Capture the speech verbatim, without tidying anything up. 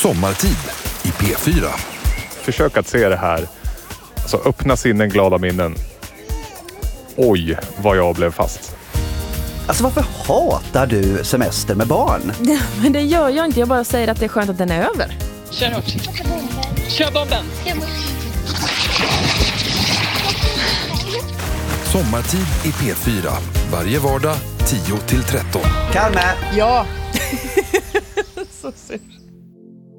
Sommartid i P fyra. Försök att se det här. Alltså öppna sinnen, glada minnen. Oj, vad jag blev fast. Alltså varför hatar du semester med barn? Ja, men det gör jag inte. Jag bara säger att det är skönt att den är över. Kör hårt. Kör bomben. Sommartid i P fyra. Varje vardag tio till tretton. Carme! Ja. Så sur.